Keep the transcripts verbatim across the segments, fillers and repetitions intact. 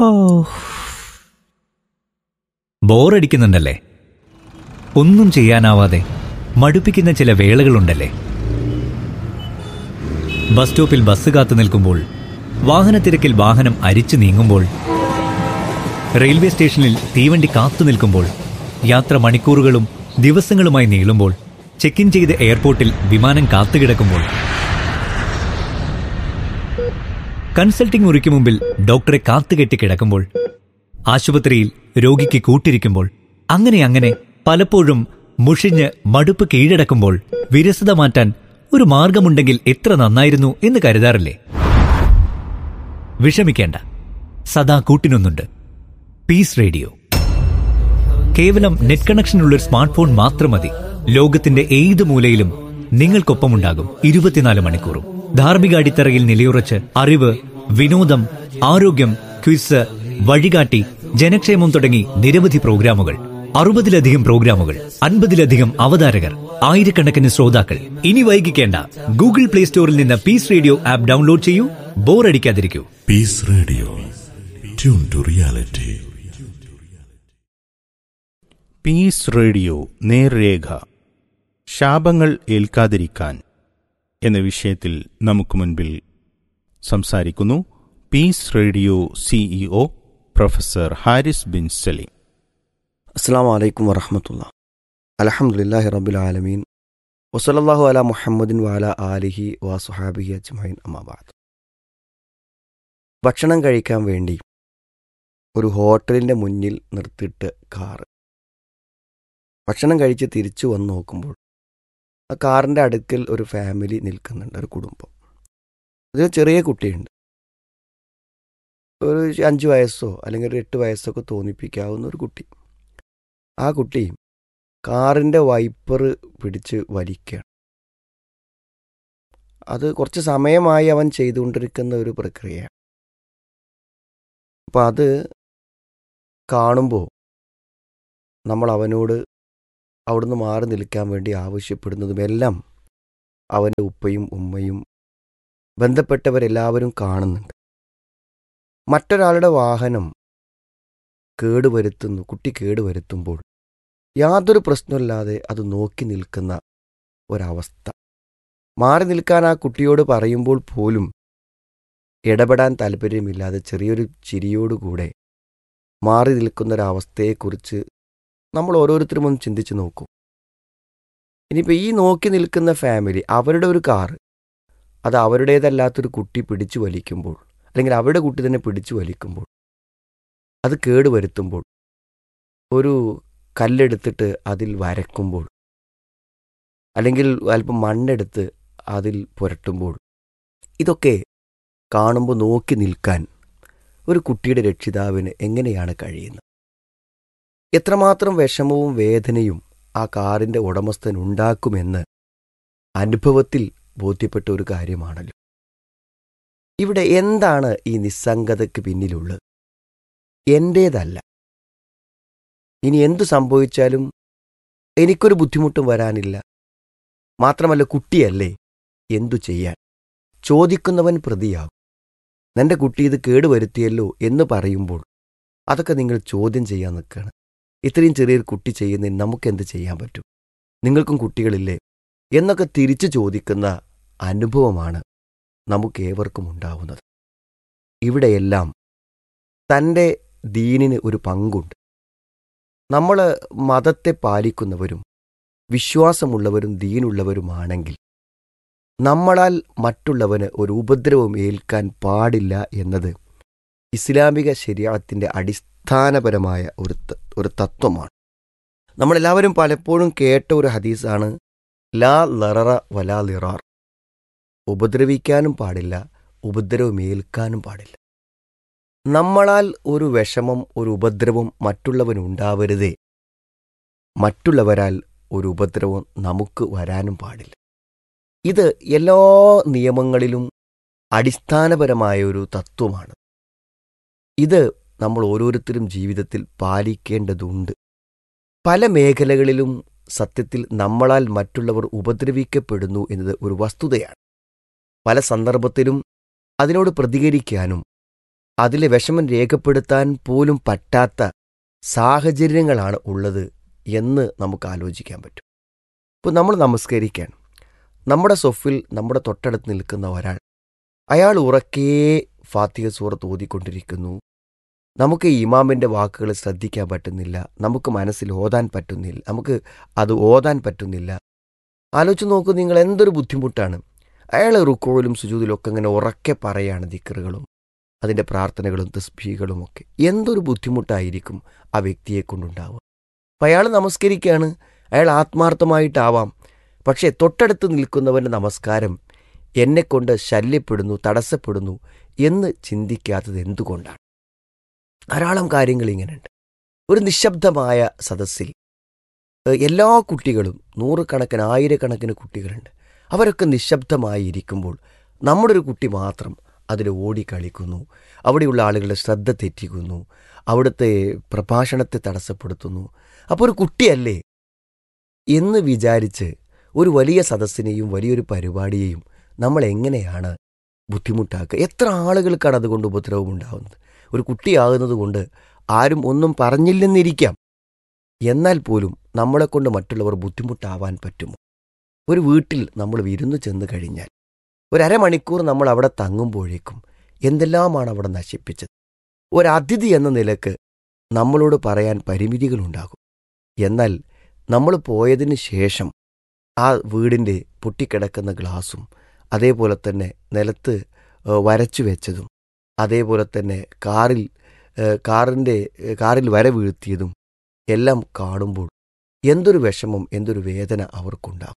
ഓ, ബോറടിക്കുന്നുണ്ടല്ലേ? ഒന്നും ചെയ്യാനാവാതെ മടുപ്പിക്കുന്ന ചില വേളകളുണ്ടല്ലേ? ബസ് സ്റ്റോപ്പിൽ ബസ് കാത്തു നിൽക്കുമ്പോൾ, വാഹനത്തിരക്കിൽ വാഹനം അരിച്ചു നീങ്ങുമ്പോൾ, റെയിൽവേ സ്റ്റേഷനിൽ തീവണ്ടി കാത്തു നിൽക്കുമ്പോൾ, യാത്ര മണിക്കൂറുകളും ദിവസങ്ങളുമായി നീളുമ്പോൾ, ചെക്ക് ഇൻ ചെയ്ത് എയർപോർട്ടിൽ വിമാനം കാത്തുകിടക്കുമ്പോൾ, കൺസൾട്ടിംഗ് മുറിക്ക് മുമ്പിൽ ഡോക്ടറെ കാത്തുകെട്ടി കിടക്കുമ്പോൾ, ആശുപത്രിയിൽ രോഗിക്ക് കൂട്ടിരിക്കുമ്പോൾ, അങ്ങനെ അങ്ങനെ പലപ്പോഴും മുഷിഞ്ഞ് മടുപ്പ് കീഴടക്കുമ്പോൾ വിരസത മാറ്റാൻ ഒരു മാർഗമുണ്ടെങ്കിൽ എത്ര നന്നായിരുന്നു എന്ന് കരുതാറില്ലേ? വിഷമിക്കേണ്ട, സദാ കൂട്ടിനൊന്നുണ്ട്. Piece radio. കേവലം നെറ്റ് കണക്ഷനുള്ളൊരു സ്മാർട്ട് ഫോൺ മാത്രം മതി. ലോകത്തിന്റെ ഏത് മൂലയിലും നിങ്ങൾക്കൊപ്പമുണ്ടാകും ഇരുപത്തിനാല് മണിക്കൂറും. ധാർമ്മിക അടിത്തറയിൽ നിലയുറച്ച് അറിവ്, വിനോദം, ആരോഗ്യം, ക്വിസ്, വഴികാട്ടി, ജനക്ഷേമം തുടങ്ങി നിരവധി പ്രോഗ്രാമുകൾ. അറുപതിലധികം പ്രോഗ്രാമുകൾ, അൻപതിലധികം അവതാരകർ, ആയിരക്കണക്കിന് ശ്രോതാക്കൾ. ഇനി വൈകിക്കേണ്ട, ഗൂഗിൾ പ്ലേ സ്റ്റോറിൽ നിന്ന് പീസ് റേഡിയോ ആപ്പ് ഡൗൺലോഡ് ചെയ്യൂ. ബോറടിക്കാതിരിക്കൂ. Piece radio, tune to reality. Piece radio നേർരേഖ. ശാപങ്ങൾ ഏൽക്കാതിരിക്കാൻ എന്ന വിഷയത്തിൽ നമുക്ക് മുൻപിൽ സംസാരിക്കുന്നു piece radio CEO professor Haris bin Saleem. അസ്സലാമു അലൈക്കും വറഹ്മത്തുള്ളാഹി. അൽഹംദുലില്ലാഹി റബ്ബിൽ ആലമീൻ വസല്ലല്ലാഹു അലാ മുഹമ്മദിൻ വഅലാ ആലിഹി വസ്വഹാബിഹി അജ്മഈൻ. അമ്മാ ബഅദ്. ഭക്ഷണം കഴിക്കാൻ വേണ്ടി ഒരു ഹോട്ടലിൻ്റെ മുന്നിൽ നിർത്തിയിട്ട് കാറ്. ഭക്ഷണം കഴിച്ച് തിരിച്ചു വന്ന് നോക്കുമ്പോൾ ആ കാറിൻ്റെ അടുക്കൽ ഒരു ഫാമിലി നിൽക്കുന്നുണ്ട്, ഒരു കുടുംബം. അതിൽ ചെറിയ കുട്ടിയുണ്ട്. ഒരു അഞ്ച് വയസ്സോ അല്ലെങ്കിൽ ഒരു എട്ട് വയസ്സൊക്കെ തോന്നിപ്പിക്കാവുന്ന ഒരു കുട്ടി. ആ കുട്ടി കാറിൻ്റെ വൈപ്പർ പിടിച്ച് വലിക്കുകയാണ്. അത് കുറച്ച് സമയമായി അവൻ ചെയ്തുകൊണ്ടിരിക്കുന്ന ഒരു പ്രക്രിയയാണ്. അപ്പോൾ അത് കാണുമ്പോൾ നമ്മൾ അവനോട് അവിടുന്ന് മാറി നിൽക്കാൻ വേണ്ടി ആവശ്യപ്പെടുന്നതുമെല്ലാം അവൻ്റെ ഉപ്പയും ഉമ്മയും ബന്ധപ്പെട്ടവരെല്ലാവരും കാണുന്നുണ്ട്. മറ്റൊരാളുടെ വാഹനം കേടുവരുത്തുന്നു, കുട്ടി കേടുവരുത്തുമ്പോൾ യാതൊരു പ്രശ്നമില്ലാതെ അത് നോക്കി നിൽക്കുന്ന ഒരവസ്ഥ. മാറി നിൽക്കാൻ ആ കുട്ടിയോട് പറയുമ്പോൾ പോലും ഇടപെടാൻ താല്പര്യമില്ലാതെ ചെറിയൊരു ചിരിയോടുകൂടെ മാറി നിൽക്കുന്നൊരവസ്ഥയെക്കുറിച്ച് നമ്മൾ ഓരോരുത്തരും ഒന്ന് ചിന്തിച്ച് നോക്കും. ഇനിയിപ്പോൾ ഈ നോക്കി നിൽക്കുന്ന ഫാമിലി, അവരുടെ ഒരു കാറ് അത് അവരുടേതല്ലാത്തൊരു കുട്ടി പിടിച്ചു വലിക്കുമ്പോൾ, അല്ലെങ്കിൽ അവരുടെ കുട്ടി തന്നെ പിടിച്ചു വലിക്കുമ്പോൾ, അത് കേടുവരുത്തുമ്പോൾ, ഒരു കല്ലെടുത്തിട്ട് അതിൽ വരക്കുമ്പോൾ, അല്ലെങ്കിൽ അല്പം മണ്ണെടുത്ത് അതിൽ പുരട്ടുമ്പോൾ, ഇതൊക്കെ കാണുമ്പോൾ നോക്കി നിൽക്കാൻ ഒരു കുട്ടിയുടെ രക്ഷിതാവിന് എങ്ങനെയാണ് കഴിയുന്നത്? എത്രമാത്രം വിഷമവും വേദനയും ആ കാറിൻ്റെ ഉടമസ്ഥൻ ഉണ്ടാക്കുമെന്ന് അനുഭവത്തിൽ ബോധ്യപ്പെട്ട ഒരു കാര്യമാണല്ലോ. ഇവിടെ എന്താണ് ഈ നിസ്സംഗതയ്ക്ക് പിന്നിലുള്ളത്? എൻ്റേതല്ല, ഇനി എന്തു സംഭവിച്ചാലും എനിക്കൊരു ബുദ്ധിമുട്ടും വരാനില്ല, മാത്രമല്ല കുട്ടിയല്ലേ, എന്തു ചെയ്യാൻ? ചോദിക്കുന്നവൻ പ്രതിയാകും. നിന്റെ കുട്ടി ഇത് കേടുവരുത്തിയല്ലോ എന്ന് പറയുമ്പോൾ അതൊക്കെ നിങ്ങൾ ചോദ്യം ചെയ്യാൻ നിൽക്കുകയാണ്. ഇത്രയും ചെറിയൊരു കുട്ടി ചെയ്യുന്നതിന് നമുക്കെന്ത് ചെയ്യാൻ പറ്റും? നിങ്ങൾക്കും കുട്ടികളില്ലേ എന്നൊക്കെ തിരിച്ചു ചോദിക്കുന്ന അനുഭവമാണ് നമുക്കേവർക്കും ഉണ്ടാവുന്നത്. ഇവിടെയെല്ലാം തൻ്റെ ദീനിന് ഒരു പങ്കുണ്ട്. നമ്മൾ മതത്തെ പാലിക്കുന്നവരും വിശ്വാസമുള്ളവരും ദീനുള്ളവരുമാണെങ്കിൽ നമ്മളാൽ മറ്റുള്ളവന് ഒരു ഉപദ്രവം ഏൽക്കാൻ പാടില്ല എന്നത് ഇസ്ലാമിക ശരീഅത്തിൻ്റെ അടിസ്ഥാനപരമായ ഒരു ഒരു തത്വമാണ്. നമ്മളെല്ലാവരും പലപ്പോഴും കേട്ട ഒരു ഹദീസാണ് ലാ ലററ വലാ ലിറാർ. ഉപദ്രവിക്കാനും പാടില്ല, ഉപദ്രവമേൽക്കാനും പാടില്ല. നമ്മളാൽ ഒരു വിഷമം, ഒരു ഉപദ്രവം മറ്റുള്ളവനുണ്ടാവരുതേ, മറ്റുള്ളവരാൽ ഒരു ഉപദ്രവം നമുക്ക് വരാനും പാടില്ല. ഇത് എല്ലാ നിയമങ്ങളിലും അടിസ്ഥാനപരമായ ഒരു തത്വമാണ്. ഇത് നമ്മൾ ഓരോരുത്തരും ജീവിതത്തിൽ പാലിക്കേണ്ടതുണ്ട്. പല മേഖലകളിലും സത്യത്തിൽ നമ്മളാൽ മറ്റുള്ളവർ ഉപദ്രവിക്കപ്പെടുന്നു എന്നത് ഒരു വസ്തുതയാണ്. പല സന്ദർഭത്തിലും അതിനോട് പ്രതികരിക്കാനും അതിലെ വിഷമം രേഖപ്പെടുത്താൻ പോലും പറ്റാത്ത സാഹചര്യങ്ങളാണ് ഉള്ളത് എന്ന് നമുക്ക് ആലോചിക്കാൻ പറ്റും. ഇപ്പോൾ നമ്മൾ നമസ്കരിക്കാൻ നമ്മുടെ സൊഫിൽ നമ്മുടെ തൊട്ടടുത്ത് നിൽക്കുന്ന ഒരാൾ, അയാൾ ഉറക്കേ ഫാത്തിഹ സൂറത്ത് ഓതിക്കൊണ്ടിരിക്കുന്നു. നമുക്ക് ഇമാമിൻ്റെ വാക്കുകൾ ശ്രദ്ധിക്കാൻ പറ്റുന്നില്ല, നമുക്ക് മനസ്സിൽ ഓതാൻ പറ്റുന്നില്ല, നമുക്ക് അത് ഓതാൻ പറ്റുന്നില്ല. ആലോചിച്ച് നോക്കൂ നിങ്ങൾ, എന്തൊരു ബുദ്ധിമുട്ടാണ്. അയാൾ റുക്കോയിലും സുജൂദിലും ഒക്കെ ഇങ്ങനെ ഉറക്കെ പറയാണ് ദിക്റുകളും അതിൻ്റെ പ്രാർത്ഥനകളും തസ്ബീഹുകളും ഒക്കെ. എന്തൊരു ബുദ്ധിമുട്ടായിരിക്കും ആ വ്യക്തിയെ കൊണ്ടുണ്ടാവുക. അപ്പം അയാൾ നമസ്കരിക്കുകയാണ്, അയാൾ ആത്മാർത്ഥമായിട്ടാവാം. പക്ഷേ തൊട്ടടുത്ത് നിൽക്കുന്നവൻ്റെ നമസ്കാരം എന്നെക്കൊണ്ട് ശല്യപ്പെടുന്നു, തടസ്സപ്പെടുന്നു എന്ന് ചിന്തിക്കാത്തത് എന്തുകൊണ്ടാണ്? ധാരാളം കാര്യങ്ങൾ ഇങ്ങനെയുണ്ട്. ഒരു നിശബ്ദമായ സദസ്സിൽ എല്ലാ കുട്ടികളും, നൂറുകണക്കിന് ആയിരക്കണക്കിന് കുട്ടികളുണ്ട്, അവരൊക്കെ നിശബ്ദമായി ഇരിക്കുമ്പോൾ നമ്മുടെ ഒരു കുട്ടി മാത്രം അതിൽ ഓടിക്കളിക്കുന്നു, അവിടെയുള്ള ആളുകളുടെ ശ്രദ്ധ തെറ്റിക്കുന്നു, അവിടുത്തെ പ്രഭാഷണത്തെ തടസ്സപ്പെടുത്തുന്നു. അപ്പോൾ ഒരു കുട്ടിയല്ലേ എന്ന് വിചാരിച്ച് ഒരു വലിയ സദസ്സിനെയും വലിയൊരു പരിപാടിയെയും നമ്മൾ എങ്ങനെയാണ് ബുദ്ധിമുട്ടാക്കുക? എത്ര ആളുകൾക്കാണ് അതുകൊണ്ട് ഉപദ്രവം ഉണ്ടാകുന്നത്? ഒരു കുട്ടിയാകുന്നത് കൊണ്ട് ആരും ഒന്നും പറഞ്ഞില്ലെന്നിരിക്കാം, എന്നാൽ പോലും നമ്മളെക്കൊണ്ട് മറ്റുള്ളവർ ബുദ്ധിമുട്ടാവാൻ പറ്റുമോ? ഒരു വീട്ടിൽ നമ്മൾ വിരുന്നു ചെന്ന് കഴിഞ്ഞാൽ ഒരമണിക്കൂർ നമ്മൾ അവിടെ തങ്ങുമ്പോഴേക്കും എന്തെല്ലാമാണ് അവിടെ നശിപ്പിച്ചത്. ഒരതിഥി എന്ന നിലക്ക് നമ്മളോട് പറയാൻ പരിമിതികളുണ്ടാകും. എന്നാൽ നമ്മൾ പോയതിന് ശേഷം ആ വീടിൻ്റെ പൊട്ടിക്കിടക്കുന്ന ഗ്ലാസും അതേപോലെ തന്നെ നിലത്ത് വരച്ചു വെച്ചതും അതേപോലെ തന്നെ കാറിൽ കാറിൻ്റെ കാറിൽ വര വീഴ്ത്തിയതും എല്ലാം കാണുമ്പോൾ എന്തൊരു വിഷമം, എന്തൊരു വേദന അവർക്കുണ്ടാകും.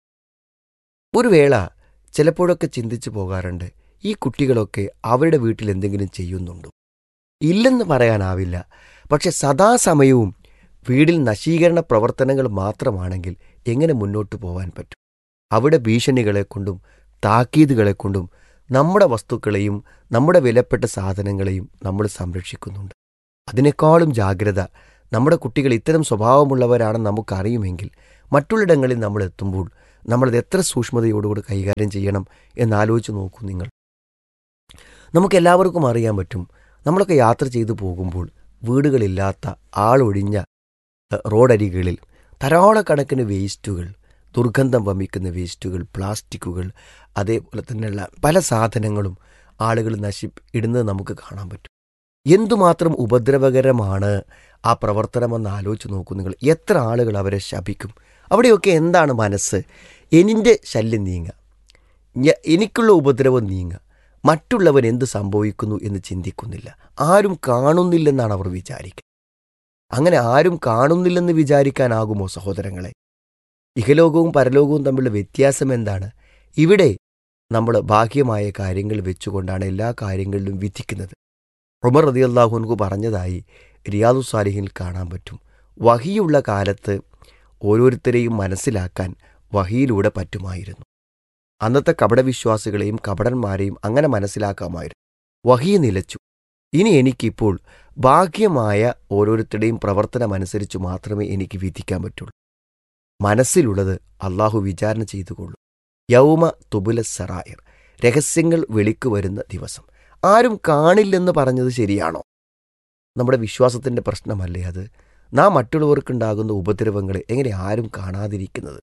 ഒരു വേള ചിലപ്പോഴൊക്കെ ചിന്തിച്ചു പോകാറുണ്ട്, ഈ കുട്ടികളൊക്കെ അവരുടെ വീട്ടിൽ എന്തെങ്കിലും ചെയ്യുന്നുണ്ടോ? ഇല്ലെന്ന് പറയാനാവില്ല. പക്ഷെ സദാസമയവും വീടിൽ നശീകരണ പ്രവർത്തനങ്ങൾ മാത്രമാണെങ്കിൽ എങ്ങനെ മുന്നോട്ട് പോകാൻ പറ്റും? അവിടെ ഭീഷണികളെ കൊണ്ടും താക്കീതുകളെ കൊണ്ടും നമ്മുടെ വസ്തുക്കളെയും നമ്മുടെ വിലപ്പെട്ട സാധനങ്ങളെയും നമ്മൾ സംരക്ഷിക്കുന്നുണ്ട്. അതിനേക്കാളും ജാഗ്രത നമ്മുടെ കുട്ടികൾ ഇത്തരം സ്വഭാവമുള്ളവരാണെന്ന് നമുക്കറിയുമെങ്കിൽ മറ്റുള്ളിടങ്ങളിൽ നമ്മൾ എത്തുമ്പോൾ നമ്മളത് എത്ര സൂക്ഷ്മതയോടുകൂടി കൈകാര്യം ചെയ്യണം എന്നാലോചിച്ച് നോക്കൂ നിങ്ങൾ. നമുക്കെല്ലാവർക്കും അറിയാൻ പറ്റും, നമ്മളൊക്കെ യാത്ര ചെയ്തു പോകുമ്പോൾ വീടുകളില്ലാത്ത ആളൊഴിഞ്ഞ റോഡരികളിൽ ധാരാളക്കണക്കിന് വേസ്റ്റുകൾ, ദുർഗന്ധം വമിക്കുന്ന വേസ്റ്റുകൾ, പ്ലാസ്റ്റിക്കുകൾ, അതേപോലെ തന്നെയുള്ള പല സാധനങ്ങളും ആളുകൾ നശി ഇടുന്നത് നമുക്ക് കാണാൻ പറ്റും. എന്തുമാത്രം ഉപദ്രവകരമാണ് ആ പ്രവർത്തനമെന്ന് ആലോചിച്ച് നോക്കൂ നിങ്ങൾ. എത്ര ആളുകൾ അവരെ ശപിക്കും. അവിടെയൊക്കെ എന്താണ് മനസ്സ്? എൻ്റെ ശല്യം നീങ്ങുക, എനിക്കുള്ള ഉപദ്രവം നീങ്ങുക, മറ്റുള്ളവൻ എന്ത് സംഭവിക്കുന്നു എന്ന് ചിന്തിക്കുന്നില്ല. ആരും കാണുന്നില്ലെന്നാണ് അവർ വിചാരിക്കുക. അങ്ങനെ ആരും കാണുന്നില്ലെന്ന് വിചാരിക്കാനാകുമോ സഹോദരങ്ങളെ? ഇഹലോകവും പരലോകവും തമ്മിലുള്ള വ്യത്യാസം എന്താണ്? ഇവിടെ നമ്മൾ ബാഹ്യമായ കാര്യങ്ങൾ വെച്ചുകൊണ്ടാണ് എല്ലാ കാര്യങ്ങളിലും വിധിക്കുന്നത്. ഉമർ റളിയല്ലാഹു അൻഹു പറഞ്ഞതായി റിയാദു സ്വാലിഹിൽ കാണാൻ പറ്റും. വഹിയുള്ള കാലത്ത് ഓരോരുത്തരെയും മനസ്സിലാക്കാൻ വഹിയിലൂടെ പറ്റുമായിരുന്നു. അന്നത്തെ കപടവിശ്വാസികളെയും കപടന്മാരെയും അങ്ങനെ മനസ്സിലാക്കാമായിരുന്നു. വഹി നിലച്ചു. ഇനി എനിക്കിപ്പോൾ ബാഹ്യമായ ഓരോരുത്തരുടെയും പ്രവർത്തനമനുസരിച്ച് മാത്രമേ എനിക്ക് വിധിക്കാൻ പറ്റുള്ളൂ. മനസ്സിലുള്ളത് അള്ളാഹു വിചാരണ ചെയ്തുകൊള്ളു. യൗമ തുബുല സറായിർ, രഹസ്യങ്ങൾ വെളിക്ക് വരുന്ന ദിവസം. ആരും കാണില്ലെന്ന് പറഞ്ഞത് ശരിയാണോ? നമ്മുടെ വിശ്വാസത്തിൻ്റെ പ്രശ്നമല്ലേ അത്? നാം മറ്റുള്ളവർക്കുണ്ടാകുന്ന ഉപദ്രവങ്ങൾ എങ്ങനെ ആരും കാണാതിരിക്കുന്നത്?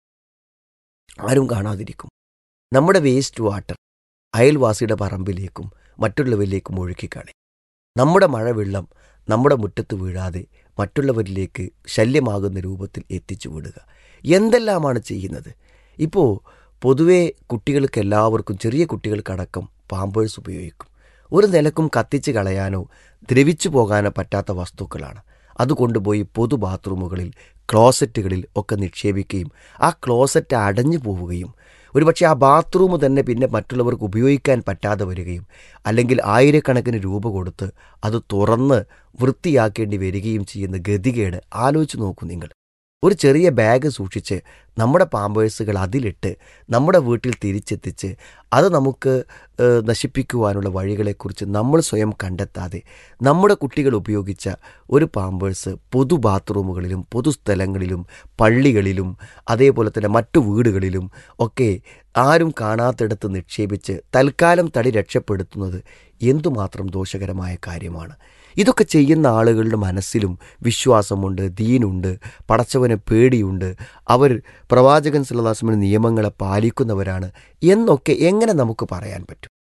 ആരും കാണാതിരിക്കും. നമ്മുടെ വേസ്റ്റ് വാട്ടർ അയൽവാസിയുടെ പറമ്പിലേക്കും മറ്റുള്ളവരിലേക്കും ഒഴുക്കിക്കളി. നമ്മുടെ മഴവെള്ളം നമ്മുടെ മുറ്റത്ത് വീഴാതെ മറ്റുള്ളവരിലേക്ക് ശല്യമാകുന്ന രൂപത്തിൽ എത്തിച്ചു വിടുക. എന്തെല്ലാമാണ് ചെയ്യുന്നത്? ഇപ്പോൾ പൊതുവേ കുട്ടികൾക്ക് എല്ലാവർക്കും, ചെറിയ കുട്ടികൾക്കടക്കം പാമ്പേഴ്സ് ഉപയോഗിക്കും. ഒരു നിലക്കും കത്തിച്ച് കളയാനോ ദ്രവിച്ചു പോകാനോ പറ്റാത്ത വസ്തുക്കളാണ്. അതുകൊണ്ടുപോയി പൊതു ബാത്റൂമുകളിൽ, ക്ലോസറ്റുകളിൽ ഒക്കെ നിക്ഷേപിക്കുകയും ആ ക്ലോസറ്റ് അടഞ്ഞു പോവുകയും ഒരുപക്ഷെ ആ ബാത്റൂം തന്നെ പിന്നെ മറ്റുള്ളവർക്ക് ഉപയോഗിക്കാൻ പറ്റാതെ വരികയും അല്ലെങ്കിൽ ആയിരക്കണക്കിന് രൂപ കൊടുത്ത് അത് തുറന്ന് വൃത്തിയാക്കേണ്ടി വരികയും ചെയ്യുന്ന ഗതികേട് ആലോചിച്ച് നോക്കൂ നിങ്ങൾ. ഒരു ചെറിയ ബാഗ് സൂക്ഷിച്ച് നമ്മുടെ പാമ്പേഴ്സുകൾ അതിലിട്ട് നമ്മുടെ വീട്ടിൽ തിരിച്ചെത്തിച്ച് അത് നമുക്ക് നശിപ്പിക്കുവാനുള്ള വഴികളെക്കുറിച്ച് നമ്മൾ സ്വയം കണ്ടെത്താതെ നമ്മുടെ കുട്ടികൾ ഉപയോഗിച്ച ഒരു പാമ്പേഴ്സ് പൊതു ബാത്റൂമുകളിലും പൊതുസ്ഥലങ്ങളിലും പള്ളികളിലും അതേപോലെ തന്നെ മറ്റു വീടുകളിലും ഒക്കെ ആരും കാണാത്തിടത്ത് നിക്ഷേപിച്ച് തൽക്കാലം തടി രക്ഷപ്പെടുത്തുന്നത് എന്തുമാത്രം ദോഷകരമായ കാര്യമാണ്. ഇതൊക്കെ ചെയ്യുന്ന ആളുകളുടെ മനസ്സിലും വിശ്വാസമുണ്ട്, ദീനുണ്ട്, പടച്ചവനെ പേടിയുണ്ട്, അവർ പ്രവാചകൻ സല്ലല്ലാഹു അലൈഹി വസല്ലം നിയമങ്ങളെ പാലിക്കുന്നവരാണ് എന്നൊക്കെ എങ്ങനെ നമുക്ക് പറയാൻ പറ്റും?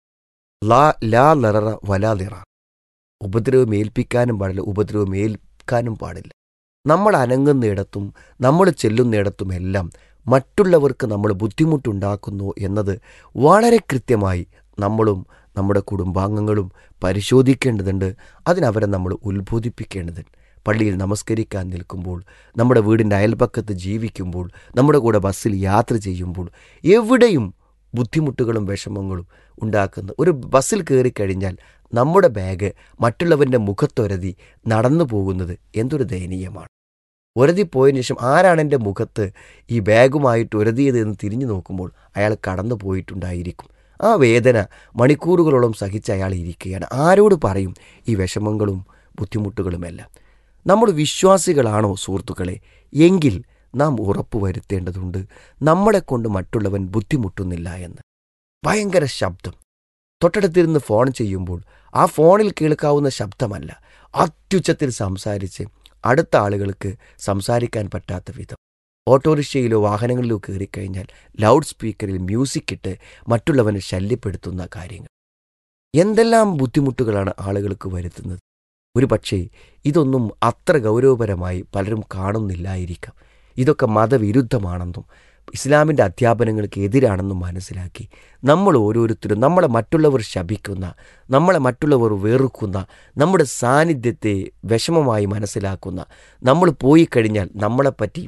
ലാ ലാ ലററ വലാ ലിറാർ. ഉപദ്രവം ഏൽപ്പിക്കാനും പാടില്ല, ഉപദ്രവം ഏൽക്കാനും പാടില്ല. നമ്മൾ അനങ്ങുന്നിടത്തും നമ്മൾ ചെല്ലുന്നിടത്തുമെല്ലാം മറ്റുള്ളവർക്ക് നമ്മൾ ബുദ്ധിമുട്ടുണ്ടാക്കുന്നു എന്നത് വളരെ കൃത്യമായി നമ്മളും നമ്മുടെ കുടുംബാംഗങ്ങളും പരിശോധിക്കേണ്ടതുണ്ട്. അതിനവരെ നമ്മൾ ഉത്ബോധിപ്പിക്കേണ്ടതുണ്ട്. പള്ളിയിൽ നമസ്കരിക്കാൻ നിൽക്കുമ്പോൾ, നമ്മുടെ വീടിൻ്റെ അയൽപക്കത്ത് ജീവിക്കുമ്പോൾ, നമ്മുടെ കൂടെ ബസ്സിൽ യാത്ര ചെയ്യുമ്പോൾ എവിടെയും ബുദ്ധിമുട്ടുകളും വിഷമങ്ങളും ഉണ്ടാക്കുന്ന ഒരു ബസ്സിൽ കയറിക്കഴിഞ്ഞാൽ നമ്മുടെ ബാഗ് മറ്റുള്ളവൻ്റെ മുഖത്തൊരതി നടന്നു പോകുന്നത് എന്തൊരു ദയനീയമാണ്. ഒരതി പോയതിനു ശേഷം ആരാണ് എൻ്റെ മുഖത്ത് ഈ ബാഗുമായിട്ട് ഒരതിയത് എന്ന് തിരിഞ്ഞു നോക്കുമ്പോൾ അയാൾ കടന്നു പോയിട്ടുണ്ടായിരിക്കും. ആ വേദന മണിക്കൂറുകളോളം സഹിച്ച് അയാൾ ഇരിക്കുകയാണ്. ആരോട് പറയും ഈ വിഷമങ്ങളും ബുദ്ധിമുട്ടുകളുമെല്ലാം? നമ്മൾ വിശ്വാസികളാണോ സുഹൃത്തുക്കളെ? എങ്കിൽ നാം ഉറപ്പുവരുത്തേണ്ടതുണ്ട് നമ്മളെക്കൊണ്ട് മറ്റുള്ളവൻ ബുദ്ധിമുട്ടുന്നില്ല എന്ന്. ഭയങ്കര ശബ്ദം, തൊട്ടടുത്തിരുന്ന് ഫോൺ ചെയ്യുമ്പോൾ ആ ഫോണിൽ കേൾക്കാവുന്ന ശബ്ദമല്ല, അത്യുച്ചത്തിൽ സംസാരിച്ച് അടുത്ത ആളുകൾക്ക് സംസാരിക്കാൻ പറ്റാത്ത വിധം. ഓട്ടോറിക്ഷയിലോ വാഹനങ്ങളിലോ കയറിക്കഴിഞ്ഞാൽ ലൗഡ് സ്പീക്കറിൽ മ്യൂസിക് ഇട്ട് മറ്റുള്ളവനെ ശല്യപ്പെടുത്തുന്ന കാര്യങ്ങൾ. എന്തെല്ലാം ബുദ്ധിമുട്ടുകളാണ് ആളുകൾക്ക് വരുത്തുന്നത്. ഒരു പക്ഷേ ഇതൊന്നും അത്ര ഗൗരവപരമായി പലരും കാണുന്നില്ലായിരിക്കാം. ഇതൊക്കെ മതവിരുദ്ധമാണെന്നും ഇസ്ലാമിൻ്റെ അധ്യാപനങ്ങൾക്ക് എതിരാണെന്നും മനസ്സിലാക്കി നമ്മൾ ഓരോരുത്തരും നമ്മളെ മറ്റുള്ളവർ ശപിക്കുന്ന, നമ്മളെ മറ്റുള്ളവർ വെറുക്കുന്ന, നമ്മുടെ സാന്നിധ്യത്തെ വിഷമമായി മനസ്സിലാക്കുന്ന, നമ്മൾ പോയി കഴിഞ്ഞാൽ നമ്മളെപ്പറ്റി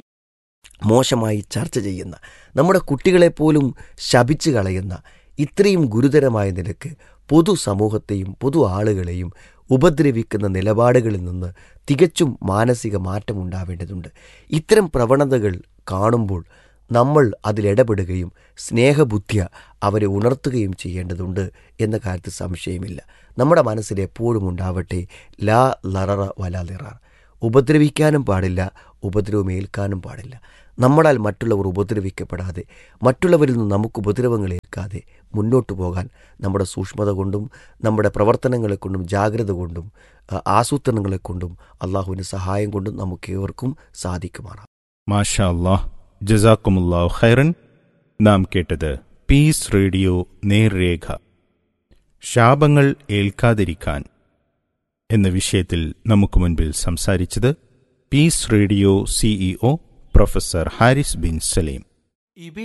മോശമായി ചർച്ച ചെയ്യുന്ന, നമ്മുടെ കുട്ടികളെപ്പോലും ശപിച്ചു കളയുന്ന ഇത്രയും ഗുരുതരമായ നിലക്ക് പൊതു സമൂഹത്തെയും പൊതു ആളുകളെയും ഉപദ്രവിക്കുന്ന നിലപാടുകളിൽ നിന്ന് തികച്ചും മാനസിക മാറ്റമുണ്ടാവേണ്ടതുണ്ട്. ഇത്തരം പ്രവണതകൾ കാണുമ്പോൾ നമ്മൾ അതിലിടപെടുകയും സ്നേഹബുദ്ധിയ അവരെ ഉണർത്തുകയും ചെയ്യേണ്ടതുണ്ട് എന്ന കാര്യത്തിൽ സംശയമില്ല. നമ്മുടെ മനസ്സിൽ എപ്പോഴും ഉണ്ടാവട്ടെ ലാ ലററ വലാ ലിറാർ. ഉപദ്രവിക്കാനും പാടില്ല, ഉപദ്രവമേൽക്കാനും പാടില്ല. നമ്മളാൽ മറ്റുള്ളവർ ഉപദ്രവിക്കപ്പെടാതെ, മറ്റുള്ളവരിൽ നിന്ന് നമുക്ക് ഉപദ്രവങ്ങൾ ഏൽക്കാതെ മുന്നോട്ടു പോകാൻ നമ്മുടെ സൂക്ഷ്മത കൊണ്ടും നമ്മുടെ പ്രവർത്തനങ്ങളെ കൊണ്ടും ജാഗ്രത കൊണ്ടും ആസൂത്രണങ്ങളെ കൊണ്ടും അള്ളാഹുവിൻ്റെ സഹായം കൊണ്ടും നമുക്ക് ഏവർക്കും സാധിക്കുമാറാം. മാഷാ അല്ലാഹ്, ജസാക്കുമുല്ലാഹു ഖൈറൻ. നാം കേട്ടത് പീസ് റേഡിയോ നേർരേഖ, ശാപങ്ങൾ ഏൽക്കാതിരിക്കാൻ എന്ന വിഷയത്തിൽ നമുക്ക് മുൻപിൽ സംസാരിച്ചത് piece radio CEO professor Haris bin Saleem.